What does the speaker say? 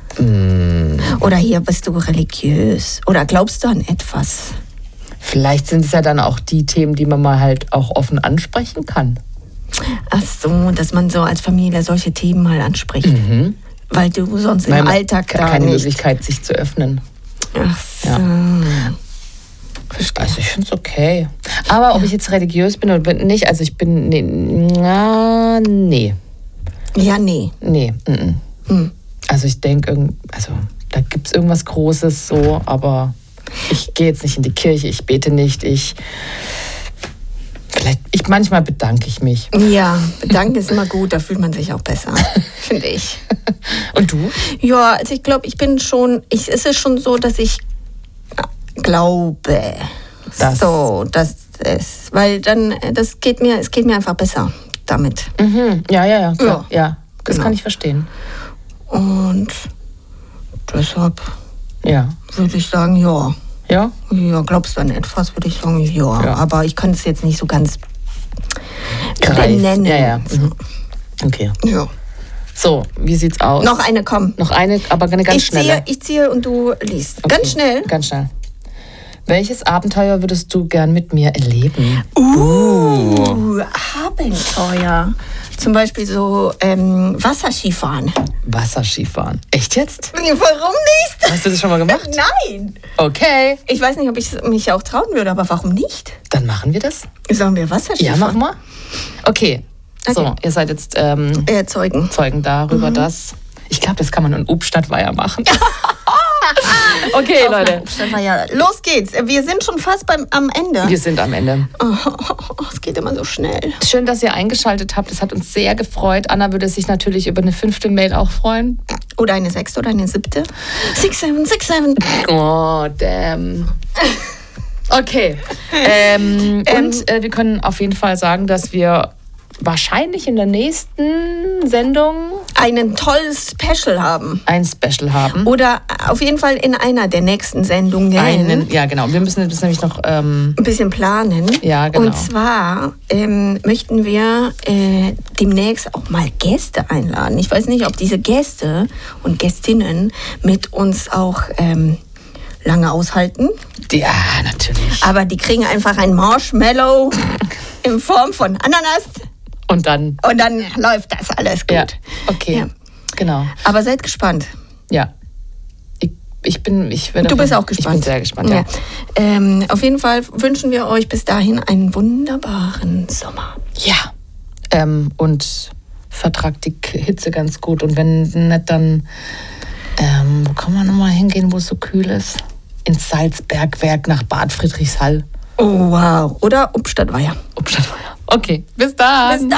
Oder hier bist du religiös? Oder glaubst du an etwas? Vielleicht sind es ja dann auch die Themen, die man mal halt auch offen ansprechen kann. Ach so, dass man so als Familie solche Themen mal anspricht. Weil du sonst im Alltag da keine nicht... Möglichkeit, sich zu öffnen. Ach so. Ja. Also ich finde es okay. Aber ob ich jetzt religiös bin oder nicht, also ich bin... Nee. Ja, nee. Nee. Also ich denke, da gibt es irgendwas Großes so, aber ich gehe jetzt nicht in die Kirche, ich bete nicht, manchmal bedanke ich mich. Ja, bedanken ist immer gut, da fühlt man sich auch besser, finde ich. Und du? Ja, also ich glaube, es ist schon so, dass ich glaube, weil dann, es geht mir einfach besser damit. Ja, klar. Ja, das genau. kann ich verstehen. Und deshalb würde ich sagen, ja. Ja? Ja, glaubst du an etwas, würde ich sagen, ja. Aber ich kann es jetzt nicht so ganz benennen. Ja. Okay. Ja. So, wie sieht's aus? Noch eine, komm. Noch eine, aber eine ganz schnelle. Ich ziehe und du liest. Okay. Ganz schnell. Ganz schnell. Welches Abenteuer würdest du gern mit mir erleben? Abenteuer. Zum Beispiel so Wasserskifahren. Wasserskifahren. Echt jetzt? Warum nicht? Hast du das schon mal gemacht? Nein. Okay. Ich weiß nicht, ob ich mich auch trauen würde, aber warum nicht? Dann machen wir das. Sollen wir Wasserskifahren? Ja, mach mal. Okay. So, ihr seid jetzt Zeugen darüber, dass... Ich glaube, das kann man in Obststadtweiher machen. Okay, Leute. Los geht's. Wir sind schon fast am Ende. Wir sind am Ende. Es geht immer so schnell. Schön, dass ihr eingeschaltet habt. Das hat uns sehr gefreut. Anna würde sich natürlich über eine 5. Mail auch freuen. Oder eine 6. oder eine 7. 6-7. Oh, damn. Okay. Und wir können auf jeden Fall sagen, dass wir wahrscheinlich in der nächsten Sendung ein tolles Special haben. Ein Special haben. Oder auf jeden Fall in einer der nächsten Sendungen. Ja, genau. Wir müssen das nämlich noch ein bisschen planen. Ja, genau. Und zwar möchten wir demnächst auch mal Gäste einladen. Ich weiß nicht, ob diese Gäste und Gästinnen mit uns auch lange aushalten. Ja, natürlich. Aber die kriegen einfach ein Marshmallow in Form von Ananas. Und dann läuft das alles gut. Ja, okay. Ja. Genau. Aber seid gespannt. Ja. Du bist auch gespannt. Ich bin sehr gespannt, ja. Auf jeden Fall wünschen wir euch bis dahin einen wunderbaren Sommer. Ja. Und vertragt die Hitze ganz gut. Und wenn nicht, dann wo kann man nochmal hingehen, wo es so kühl ist? Ins Salzbergwerk nach Bad Friedrichshall. Oh, wow. Oder Obststadtweiher. Okay, bis dann.